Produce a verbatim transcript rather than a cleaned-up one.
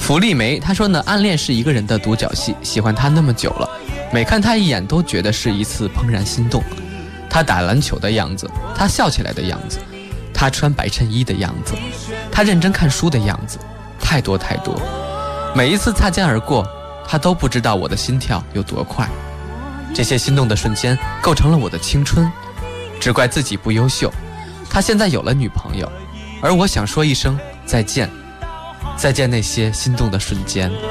福利梅她说呢，暗恋是一个人的独角戏，喜欢他那么久了，每看他一眼都觉得是一次怦然心动。他打篮球的样子，他笑起来的样子，他穿白衬衣的样子，他认真看书的样子，太多太多。每一次擦肩而过，他都不知道我的心跳有多快。这些心动的瞬间构成了我的青春，只怪自己不优秀。他现在有了女朋友，而我想说一声再见，再见那些心动的瞬间。